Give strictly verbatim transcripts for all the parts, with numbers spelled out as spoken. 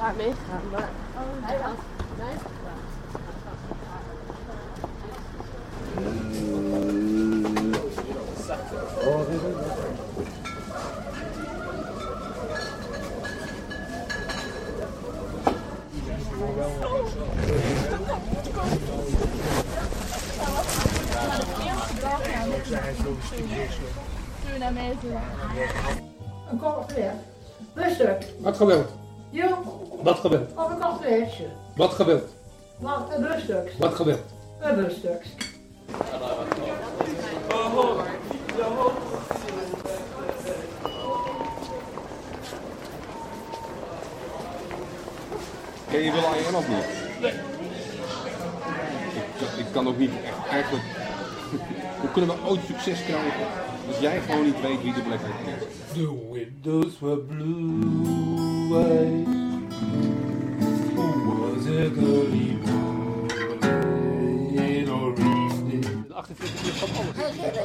haar meegegaan, maar hij had mij gevraagd. Een koffie. Rustig. Wat gebeurt? Jo. Wat gebeurt? Of een koffieetje. Wat gebeurt? Wat een rustig. Wat gebeurt? Een rustig. Ken je Will.i.am of niet? Nee. Ik, ik kan ook niet echt eigenlijk... Hoe kunnen we ooit succes krijgen als jij gewoon niet weet wie de Black Eyed Peas is? The windows were blue eyes. Who was a girly boy or evening? De achtenveertig uur van alles.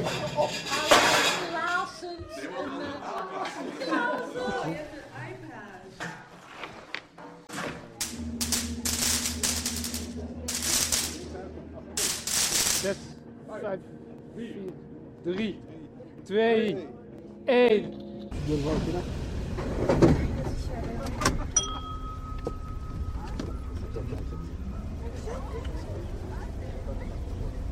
Zes, vijf, vier, drie, twee, één.